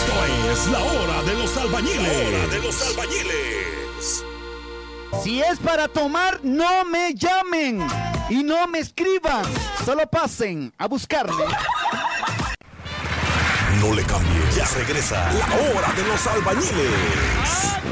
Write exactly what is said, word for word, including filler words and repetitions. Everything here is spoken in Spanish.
Esto es la hora de los albañiles. La hora de los albañiles. Si es para tomar, no me llamen y no me escriban. Solo pasen a buscarme. No le cambies. Ya regresa la hora de los albañiles.